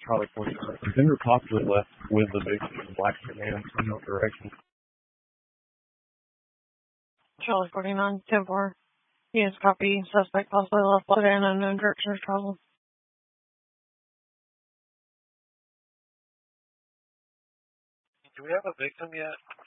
Charlie 49. They were possibly left with the big black sedan in no direction. Charlie 49, 10-4. Yes, copy. Suspect possibly left sedan in unknown direction of travel. Do we have a victim yet?